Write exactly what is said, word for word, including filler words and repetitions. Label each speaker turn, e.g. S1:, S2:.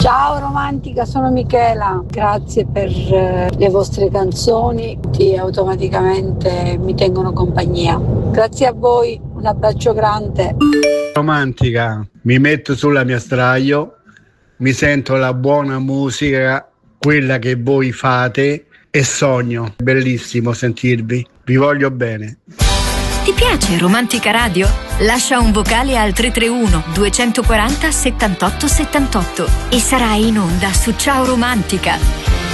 S1: Ciao romantica, sono Michela, grazie per eh, le vostre canzoni che automaticamente mi tengono compagnia. Grazie a voi, un abbraccio grande.
S2: Romantica, mi metto sulla mia sdraio, mi sento la buona musica, quella che voi fate e sogno. Bellissimo sentirvi, vi voglio bene.
S3: Ti piace Romantica Radio? Lascia un vocale al tre tre uno due quattro zero settantotto settantotto e sarai in onda su Ciao Romantica.